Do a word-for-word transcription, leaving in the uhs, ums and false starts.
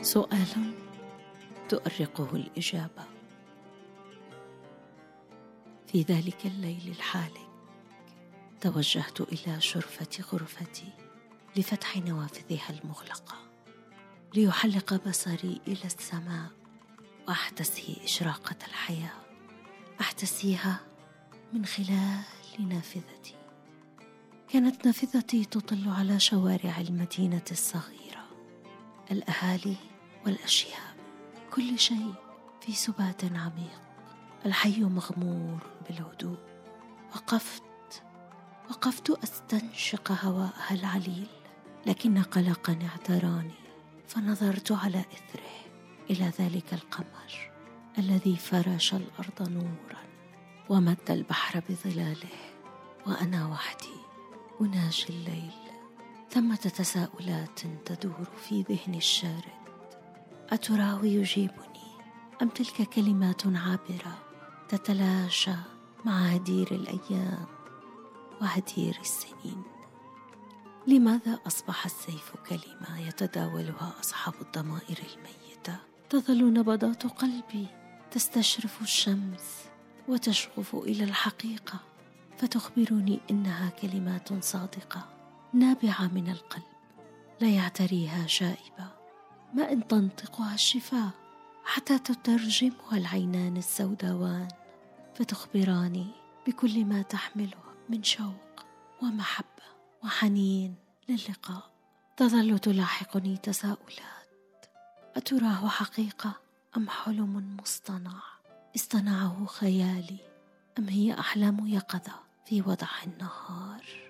سؤال تؤرقه الإجابة. في ذلك الليل الحالك توجهت إلى شرفة غرفتي لفتح نوافذها المغلقة، ليحلق بصري إلى السماء وأحتسي إشراقة الحياة، أحتسيها من خلال نافذتي. كانت نافذتي تطل على شوارع المدينة الصغيرة، الأهالي والأشياء، كل شيء في سبات عميق، الحي مغمور بالهدوء. وقفت وقفت أستنشق هواءها العليل، لكن قلقا اعتراني، فنظرت على إثره إلى ذلك القمر الذي فرش الأرض نورا ومد البحر بظلاله، وأنا وحدي أناجي الليل. ثمة تساؤلات تدور في ذهني الشارد، أتراه يجيبني أم تلك كلمات عابرة تتلاشى مع هدير الأيام وهدير السنين؟ لماذا أصبح السيف كلمة يتداولها أصحاب الضمائر الميتة؟ تظل نبضات قلبي تستشرف الشمس وتشغف إلى الحقيقة، فتخبرني إنها كلمات صادقة نابعة من القلب، لا يعتريها شائبة، ما إن تنطقها الشفاه حتى تترجمها العينان السوداوان، فتخبراني بكل ما تحمله من شوق ومحبة وحنين للقاء. تظل تلاحقني تساؤلات، أتراه حقيقة أم حلم مصطنع اصطنعه خيالي، أم هي أحلام يقظة في وضح النهار؟